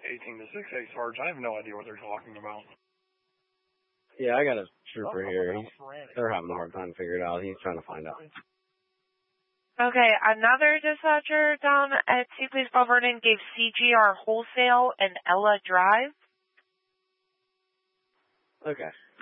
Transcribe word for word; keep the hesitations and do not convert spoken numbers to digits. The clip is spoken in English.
eighteen to six eight, Sarge. I have no idea what they're talking about. Yeah, I got a trooper here. He's, they're having a hard time figuring it out. He's trying to find out. Okay, another dispatcher down at Seaplace Mount Vernon gave C G R Wholesale and Ella Drive. Okay.